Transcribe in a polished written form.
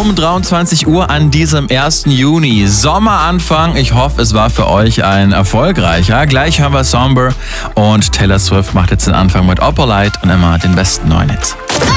um 23 Uhr an diesem 1. Juni. Sommeranfang. Ich hoffe, es war für euch ein erfolgreicher. Gleich hören wir Somber und Taylor Swift macht jetzt den Anfang mit Opalite und immer den besten neuen Hits.